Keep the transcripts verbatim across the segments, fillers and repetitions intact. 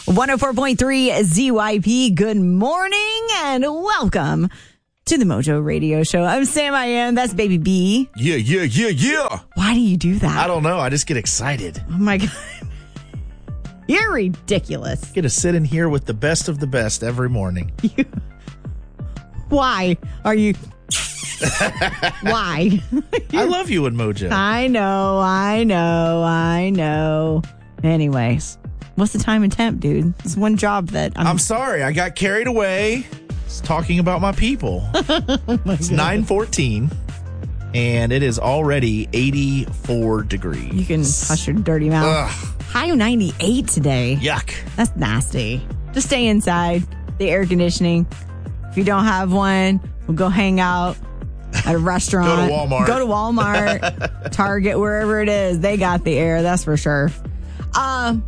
one oh four point three Z Y P. Good morning and welcome to the Mojo Radio Show. I'm Sam I Am. That's Baby B. Yeah, yeah, yeah, yeah. Why do you do that? I don't know. I just get excited. Oh, my God. You're ridiculous. Get to sit in here with the best of the best every morning. You, why are you... Why? I love you and Mojo. I know, I know, I know. Anyways, what's the time and temp, dude? It's one job that I'm... I'm sorry. I got carried away talking about my people. Oh my it's nine fourteen, and it is already eighty-four degrees. You can hush your dirty mouth. Ugh. High of ninety-eight today. Yuck. That's nasty. Just stay inside. The air conditioning. If you don't have one, we'll go hang out at a restaurant. Go to Walmart. Go to Walmart, Target, wherever it is. They got the air, that's for sure. Um,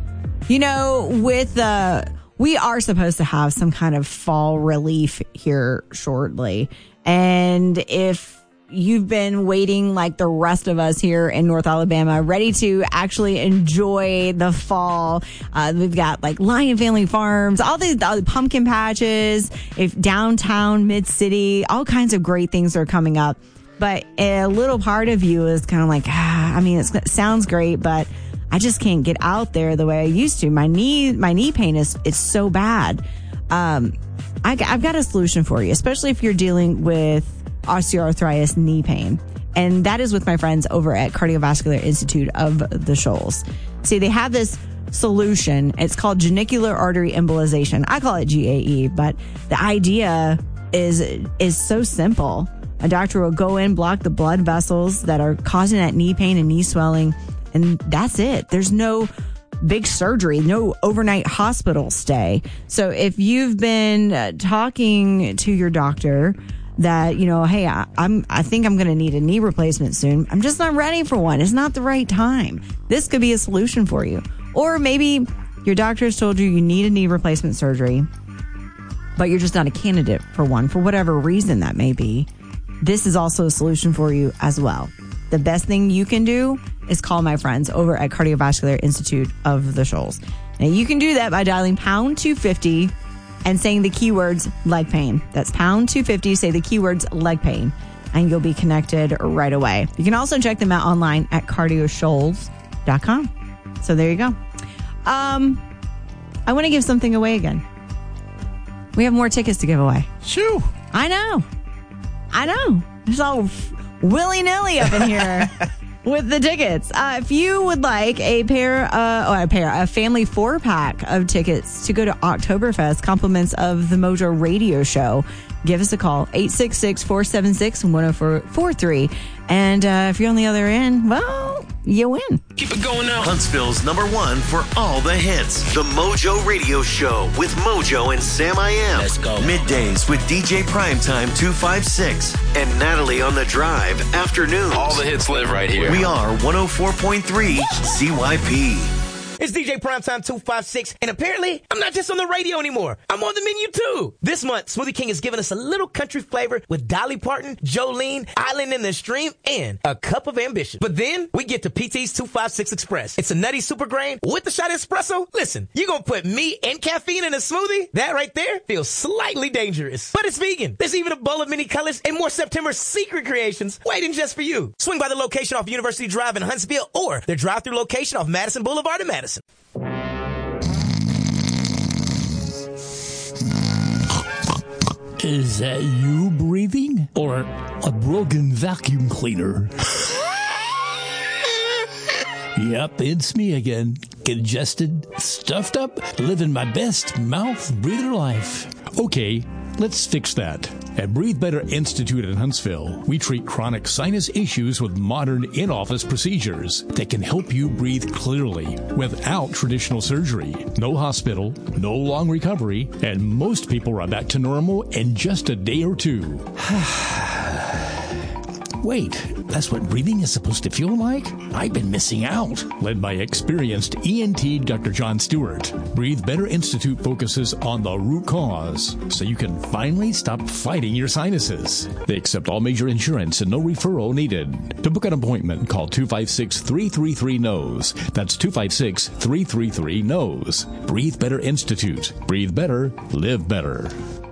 you know, with uh, we are supposed to have some kind of fall relief here shortly. And if you've been waiting like the rest of us here in North Alabama, ready to actually enjoy the fall. Uh, we've got like Lion Family Farms, all the, all the pumpkin patches, if downtown, mid-city, all kinds of great things are coming up. But a little part of you is kind of like, ah, I mean, it's, it sounds great, but I just can't get out there the way I used to. My knee, my knee pain is, it's so bad. Um, I, I've got a solution for you, especially if you're dealing with osteoarthritis knee pain. And that is with my friends over at Cardiovascular Institute of the Shoals. See, they have this solution. It's called genicular artery embolization. I call it G A E, but the idea is, is so simple. A doctor will go in, block the blood vessels that are causing that knee pain and knee swelling, and that's it. There's no big surgery, no overnight hospital stay. So if you've been uh, talking to your doctor that, you know, hey, I, I'm, I think I'm going to need a knee replacement soon. I'm just not ready for one. It's not the right time. This could be a solution for you. Or maybe your doctor has told you you need a knee replacement surgery, but you're just not a candidate for one for whatever reason that may be. This is also a solution for you as well. The best thing you can do is call my friends over at Cardiovascular Institute of the Shoals. Now, you can do that by dialing pound two fifty and saying the keywords leg pain. That's pound two fifty, say the keywords leg pain, and you'll be connected right away. You can also check them out online at cardio shoals dot com. So there you go. Um, I want to give something away again. We have more tickets to give away. Shoo. I know. I know. It's all willy-nilly up in here with the tickets. Uh, if you would like a pair, uh, or a pair, a family four-pack of tickets to go to Oktoberfest, compliments of the Mojo Radio Show, give us a call, eight six six, four seven six, one oh four four three. And uh, if you're on the other end, well, you win. Keep it going now. Huntsville's number one for all the hits. The Mojo Radio Show with Mojo and Sam I Am. Let's go. Middays with D J Primetime two five six and Natalie on the Drive afternoons. All the hits live right here. We are one oh four point three Z Y P. It's D J Primetime two five six, and apparently, I'm not just on the radio anymore. I'm on the menu, too. This month, Smoothie King has given us a little country flavor with Dolly Parton, Jolene, Island in the Stream, and a cup of ambition. But then, we get to P T's two five six Express. It's a nutty super grain with a shot of espresso. Listen, you're gonna put me and caffeine in a smoothie? That right there feels slightly dangerous. But it's vegan. There's even a bowl of mini colors and more September secret creations waiting just for you. Swing by the location off University Drive in Huntsville or their drive-thru location off Madison Boulevard in Madison. Is that you breathing? Or a broken vacuum cleaner? Yep, it's me again. Congested, stuffed up, living my best mouth breather life. Okay, let's fix that. At Breathe Better Institute in Huntsville, we treat chronic sinus issues with modern in-office procedures that can help you breathe clearly without traditional surgery. No hospital, no long recovery, and most people are back to normal in just a day or two. Wait, That's what breathing is supposed to feel like? I've been missing out. Led by experienced E N T Doctor John Stewart, Breathe Better Institute focuses on the root cause so you can finally stop fighting your sinuses. They accept all major insurance and no referral needed. To book an appointment, call two five six, three three three, N O S. That's two five six, three three three, N O S. Breathe Better Institute. Breathe better, live better.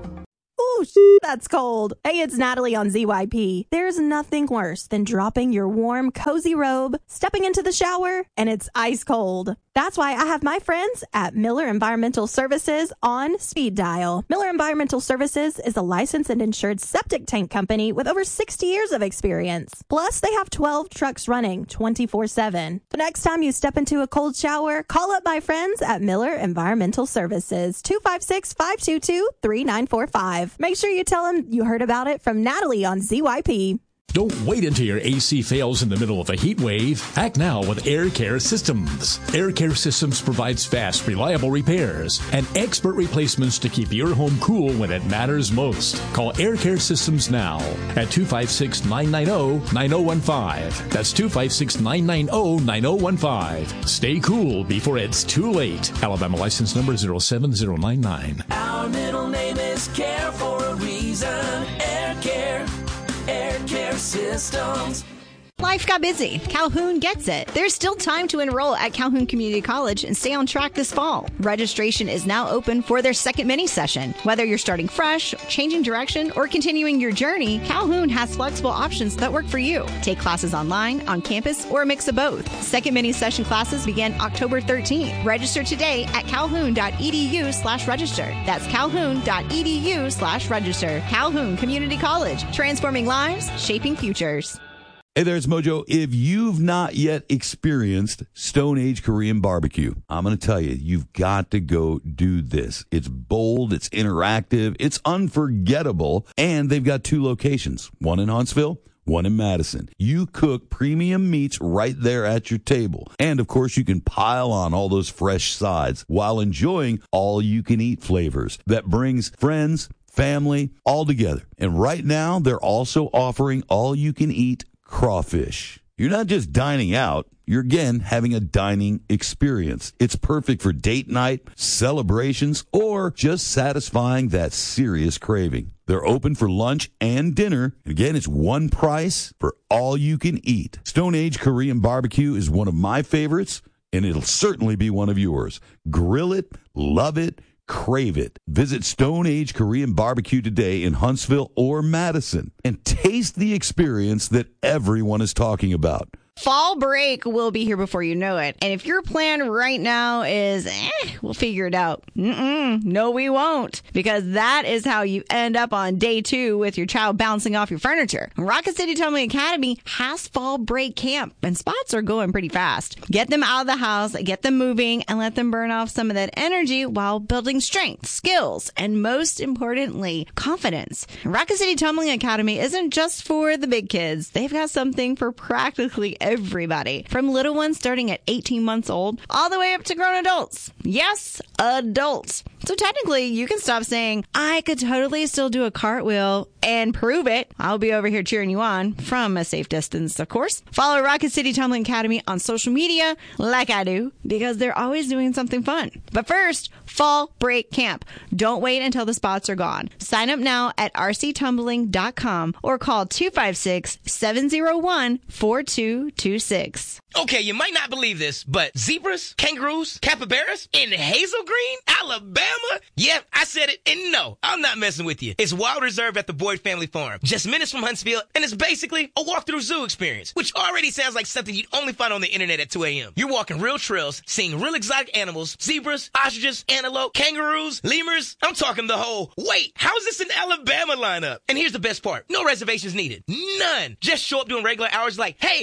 Ooh, sh- that's cold. Hey, it's Natalie on Z Y P. There's nothing worse than dropping your warm, cozy robe, stepping into the shower, and it's ice cold. That's why I have my friends at Miller Environmental Services on speed dial. Miller Environmental Services is a licensed and insured septic tank company with over sixty years of experience. Plus, they have twelve trucks running twenty-four seven. The next time you step into a cold shower, call up my friends at Miller Environmental Services, two five six, five two two, three nine four five. Make sure you tell them you heard about it from Natalie on Z Y P. Don't wait until your A C fails in the middle of a heat wave. Act now with Air Care Systems. Air Care Systems provides fast, reliable repairs and expert replacements to keep your home cool when it matters most. Call Air Care Systems now at two five six, nine nine zero, nine zero one five. That's two five six, nine nine zero, nine zero one five. Stay cool before it's too late. Alabama license number zero seven zero nine nine. Our middle name is Care for a reason. Air Care. Air Care Systems. Life got busy. Calhoun gets it. There's still time to enroll at Calhoun Community College and stay on track this fall. Registration is now open for their second mini session. Whether you're starting fresh, changing direction, or continuing your journey, Calhoun has flexible options that work for you. Take classes online, on campus, or a mix of both. Second mini session classes begin October thirteenth. Register today at calhoun.edu slash register. That's calhoun.edu slash register. Calhoun Community College. Transforming lives, shaping futures. Hey there, it's Mojo. If you've not yet experienced Stone Age Korean barbecue, I'm going to tell you, you've got to go do this. It's bold, it's interactive, it's unforgettable, and they've got two locations, one in Huntsville, one in Madison. You cook premium meats right there at your table. And, of course, you can pile on all those fresh sides while enjoying all-you-can-eat flavors that brings friends, family, all together. And right now, they're also offering all-you-can-eat crawfish. You're not just dining out, you're again having a dining experience. It's perfect for date night, celebrations, or just satisfying that serious craving. They're open for lunch and dinner. Again, it's one price for all you can eat. Stone Age Korean barbecue is one of my favorites, and it'll certainly be one of yours. Grill it, love it, crave it. Visit Stone Age Korean Barbecue today in Huntsville or Madison and taste the experience that everyone is talking about. Fall break will be here before you know it. And if your plan right now is, eh, we'll figure it out. Mm-mm, no, we won't. Because that is how you end up on day two with your child bouncing off your furniture. Rocket City Tumbling Academy has fall break camp, and spots are going pretty fast. Get them out of the house, get them moving, and let them burn off some of that energy while building strength, skills, and most importantly, confidence. Rocket City Tumbling Academy isn't just for the big kids. They've got something for practically everybody, from little ones starting at eighteen months old all the way up to grown adults. Yes, adults. So technically, you can stop saying, I could totally still do a cartwheel and prove it. I'll be over here cheering you on from a safe distance, of course. Follow Rocket City Tumbling Academy on social media like I do, because they're always doing something fun. But first, fall break camp. Don't wait until the spots are gone. Sign up now at r c tumbling dot com or call two five six, seven zero one, four two two six. Okay, you might not believe this, but zebras, kangaroos, capybaras in Hazel Green, Alabama? Yeah, I said it, and no, I'm not messing with you. It's Wild Reserve at the Boyd Family Farm, just minutes from Huntsville, and it's basically a walk-through zoo experience, which already sounds like something you'd only find on the internet at two a.m. You're walking real trails, seeing real exotic animals, zebras, ostriches, antelope, kangaroos, lemurs. I'm talking the whole, wait, how is this in Alabama lineup? And here's the best part. No reservations needed. None. Just show up during regular hours like, hey, I heard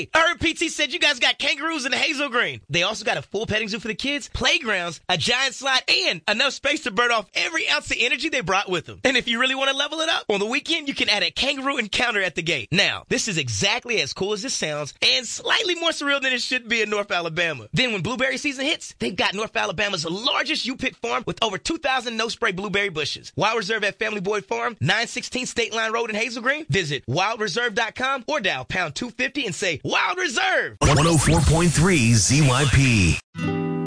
P T said you guys got kangaroos in the Hazel Green. They also got a full petting zoo for the kids, playgrounds, a giant slide, and enough space to burn off every ounce of energy they brought with them. And if you really want to level it up, on the weekend, you can add a kangaroo encounter at the gate. Now, this is exactly as cool as this sounds and slightly more surreal than it should be in North Alabama. Then when blueberry season hits, they've got North Alabama's largest U-pick farm with over two thousand no-spray blueberry bushes. Wild Reserve at Family Boyd Farm, nine sixteen State Line Road in Hazel Green. Visit wild reserve dot com or dial pound two fifty and say Wild Reserve. one oh four point three Z Y P.